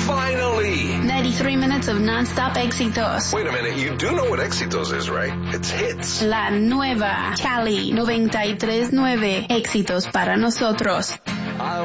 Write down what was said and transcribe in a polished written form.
Finally! 93 minutes of non-stop éxitos. Wait a minute, you do know what éxitos is, right? It's hits. La nueva Cali 93.9. Éxitos para nosotros.